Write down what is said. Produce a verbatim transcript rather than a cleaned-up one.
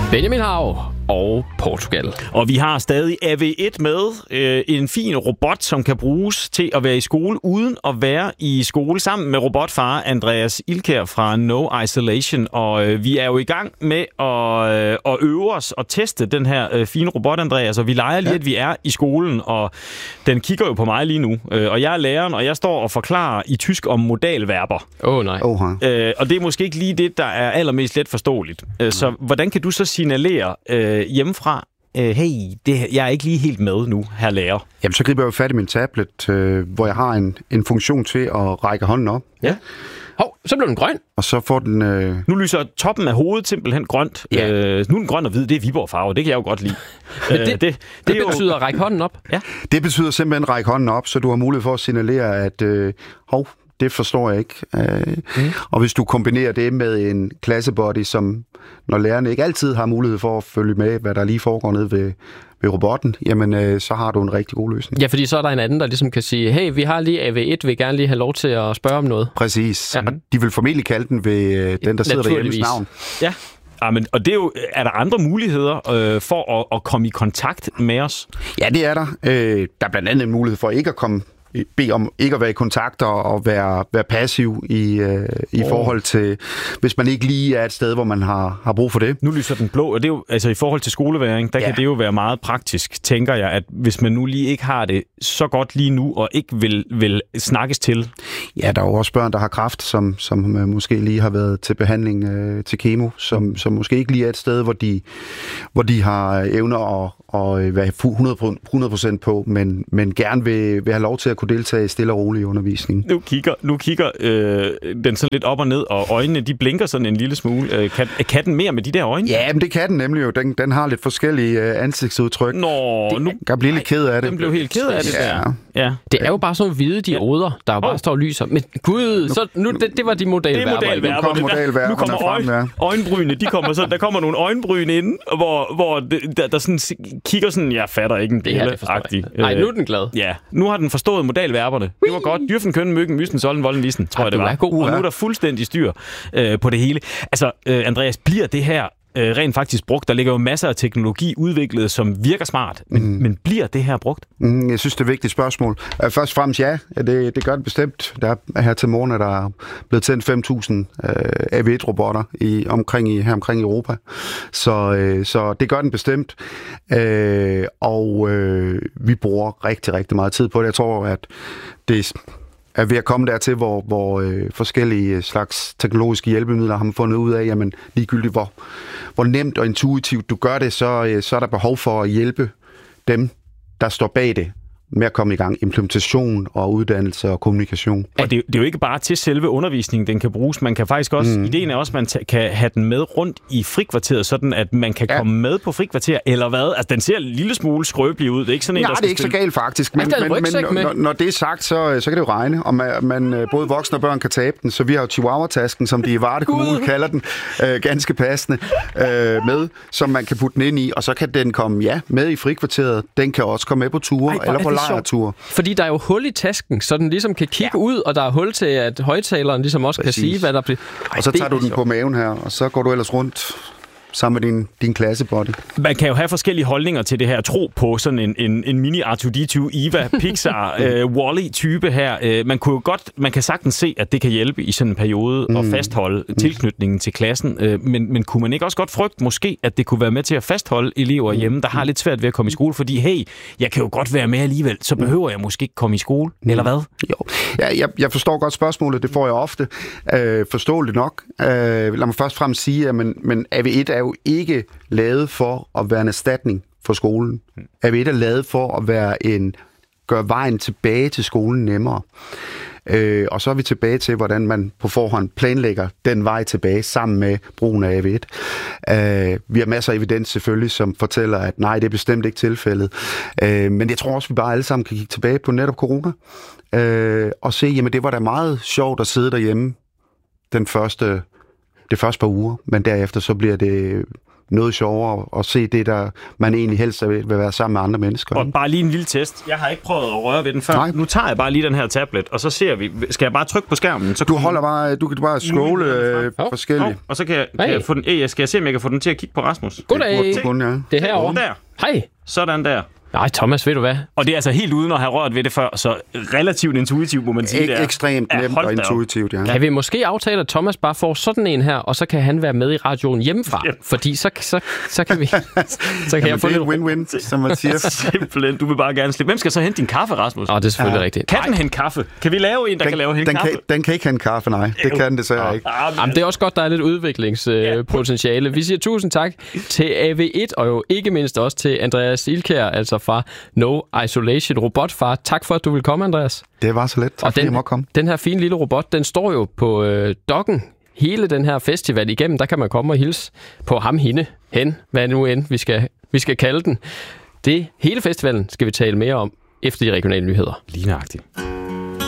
Benjamin Hav og Portugal. Og vi har stadig A V et med. Øh, en fin robot, som kan bruges til at være i skole, uden at være i skole, sammen med robotfar Andreas Ilkær fra No Isolation. Og øh, vi er jo i gang med at, øh, at øve os og teste den her øh, fine robot, Andreas. Og vi leger lige, ja. at vi er i skolen, og den kigger jo på mig lige nu. Øh, og jeg er læreren, og jeg står og forklarer i tysk om modalverber. Åh oh, nej. Uh-huh. Øh, og det er måske ikke lige det, der er allermest let forståeligt. Øh, så hvordan kan du så signalere øh, hjemmefra, øh, hey, det, jeg er ikke lige helt med nu, her lærer? Jamen, så griber jeg jo fat i min tablet, øh, hvor jeg har en, en funktion til at række hånden op. Ja. Hov, så blev den grøn. Og så får den... Øh... Nu lyser toppen af hovedet simpelthen grønt. Ja. Øh, nu er den grøn og hvid, det er Viborg-farve, det kan jeg jo godt lide. Men det, øh, det, det, det det betyder jo... at række hånden op? Ja. Det betyder simpelthen at række hånden op, så du har mulighed for at signalere, at øh, hov, det forstår jeg ikke. Øh, mm. Og hvis du kombinerer det med en klassebody, som når lærerne ikke altid har mulighed for at følge med, hvad der lige foregår nede ved, ved robotten, jamen øh, så har du en rigtig god løsning. Ja, fordi så er der en anden, der ligesom kan sige, hey, vi har lige A V et, vil gerne lige have lov til at spørge om noget. Præcis. Ja. Og de vil formentlig kalde den ved øh, den, der sidder derhjemmes navn. Ja. Ja, men, og det er jo, er der andre muligheder øh, for at, at komme i kontakt med os? Ja, det er der. Øh, der er blandt andet en mulighed for ikke at komme bede om ikke at være i kontakt og være, være passiv i, øh, i oh. forhold til, hvis man ikke lige er et sted, hvor man har, har brug for det. Nu lyser den blå, og det er jo, altså i forhold til skoleværing, der ja. kan det jo være meget praktisk, tænker jeg, at hvis man nu lige ikke har det så godt lige nu, og ikke vil, vil snakkes til. Ja, der er jo også børn, der har kræft, som, som måske lige har været til behandling øh, til kemo, som, som måske ikke lige er et sted, hvor de, hvor de har evner at, at være hundrede procent på, men, men gerne vil, vil have lov til at kunne deltage stille og roligt i undervisningen. Nu kigger, nu kigger øh, den sådan lidt op og ned, og øjnene, de blinker sådan en lille smule. Øh, kan, kan den mere med de der øjne? Ja, men det kan den nemlig jo. Den, den har lidt forskellige øh, ansigtsudtryk. Nå, det, nu... kan blive lidt ked af det. Den blev helt ked af det ja. der. Ja. Det er jo bare sådan hvide dioder, der jo bare oh. står og lyser. Men gud, så nu, det, det var de modalverber. Det er modalverber. Nu kommer modalverber. Nu kommer øje, frem, ja. øjenbrynene, de kommer sådan, der kommer nogle øjenbryn ind, hvor, hvor det, der, der sådan kigger sådan, jeg fatter ikke en dele-agtig. Nej, nu er den glad. Ja, nu har den forstået modalverberne. Det var godt. Dyrfen, kønnen, myggen, mysten, solden, volden, listen, tror jeg, det var. God, og nu er der fuldstændig styr øh, på det hele. Altså, øh, Andreas, bliver det her øh, rent faktisk brugt? Der ligger jo masser af teknologi udviklet, som virker smart. Men, mm. men bliver det her brugt? Mm, jeg synes, det er et vigtigt spørgsmål. Først og fremmest ja, det, det gør det bestemt. Der er her til morgen, der er blevet tændt fem tusind øh, A V et-robotter i, omkring i, her omkring i Europa. Så, øh, så det gør den bestemt. Øh, og øh, vi bruger rigtig, rigtig meget tid på det. Jeg tror, at det er ved at komme dertil, hvor, hvor øh, forskellige slags teknologiske hjælpemidler har man fundet ud af, jamen ligegyldigt hvor, hvor nemt og intuitivt du gør det, så, øh, så er der behov for at hjælpe dem, der står bag det, med at komme i gang. Implementation og uddannelse og kommunikation. Og det, det er jo ikke bare til selve undervisningen, den kan bruges. Man kan faktisk også, mm. ideen er også, at man t- kan have den med rundt i frikvarteret, sådan at man kan ja. komme med på frikvarter, eller hvad? Altså, den ser en lille smule skrøbelig ud. Det er ikke sådan en, ja, der det er ikke spille... så galt faktisk. Men, men, men når, når det er sagt, så, så kan det jo regne, og man, man både voksne og børn kan tabe den. Så vi har jo Chihuahua-tasken, som de i Varde Kommune kalder den, øh, ganske passende, øh, med, som man kan putte den ind i, og så kan den komme ja, med i frikvarteret. Den kan også komme med på ture, Ej, eller på lejretur. Fordi der er jo hul i tasken, så den ligesom kan kigge ja. ud, og der er hul til, at højtaleren ligesom også Præcis. kan sige, hvad der bliver... Ej, og så tager du den på maven her, og så går du ellers rundt sammen med din, din klassebody. Man kan jo have forskellige holdninger til det her. Tro på sådan en, en, en mini R to D to, Eva, Pixar, øh, Wall-E-type her. Øh, man kunne jo godt, man kan sagtens se, at det kan hjælpe i sådan en periode mm. at fastholde mm. tilknytningen til klassen. Øh, men, men kunne man ikke også godt frygte måske, at det kunne være med til at fastholde elever hjemme, der har lidt svært ved at komme i skole? Fordi, hey, jeg kan jo godt være med alligevel, så behøver jeg måske ikke komme i skole, mm. eller hvad? Jo, ja, jeg, jeg forstår godt spørgsmålet, det får jeg ofte. Øh, forståeligt nok. Øh, lad mig først frem sige, at men, men A V et er jo ikke lavet for at være en erstatning for skolen. A V et er lavet for at være en gøre vejen tilbage til skolen nemmere. Øh, og så er vi tilbage til, hvordan man på forhånd planlægger den vej tilbage sammen med brugen af A V et. Øh, vi har masser af evidens selvfølgelig, som fortæller, at nej, det er bestemt ikke tilfældet. Øh, men jeg tror også, vi bare alle sammen kan kigge tilbage på netop corona øh, og se, jamen det var da meget sjovt at sidde derhjemme den første det første par uger, men derefter så bliver det noget sjovere at se det, der man egentlig helst vil, vil være sammen med andre mennesker. Og bare lige en lille test. Jeg har ikke prøvet at røre ved den før. Nej. Nu tager jeg bare lige den her tablet, og så ser vi. Skal jeg bare trykke på skærmen? Så Du holder bare, du kan bare scrolle øh, Hov. forskellige. oh, og så kan jeg, kan Hey. jeg få den. Eh, skal jeg se, om jeg kan få den til at kigge på Rasmus? Goddag. Det burde du kunne, ja. Det er herovre. Der. Hej. Sådan der. Nej, Thomas, ved du hvad? Og det er altså helt uden at have rørt ved det før, så relativt intuitivt, må man sige. det Ek- er. ekstremt Ja, nemt hold og da op. intuitivt, ja. Kan vi måske aftale, at Thomas bare får sådan en her, og så kan han være med i radioen hjemmefra? Ja. Fordi så, så, så kan vi... Så kan Jamen, jeg få det er lidt... en win-win, som man siger. Simpelthen, du vil bare gerne slippe. Hvem skal så hente din kaffe, Rasmus? Åh, det er selvfølgelig Ja. rigtigt. Kan den hente kaffe? Kan vi lave en, der Den, kan lave hente den, kaffe? kan, den kan ikke hente kaffe, nej. Det kan den desværre ikke. Ah, men- Jamen, det er også godt, der er lidt udviklingspotentiale. Vi siger tusind tak til A V et, og jo ikke mindst også til Andreas Ilkjær, altså fra No Isolation Robotfar. Tak for, at du vil komme, Andreas. Det var så let. Tak Og fordi jeg den, måtte komme. den her fine lille robot, den står jo på øh, dokken hele den her festival igennem. Der kan man komme og hilse på ham, hende, hen, hvad nu end vi skal, vi skal kalde den. Det hele festivalen skal vi tale mere om efter de regionale nyheder. Lige nøjagtigt.